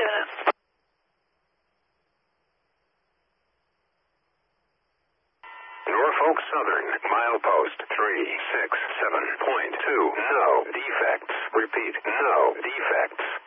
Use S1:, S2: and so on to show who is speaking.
S1: unit.
S2: Norfolk Southern, milepost 367.2. No defects. Repeat, no defects.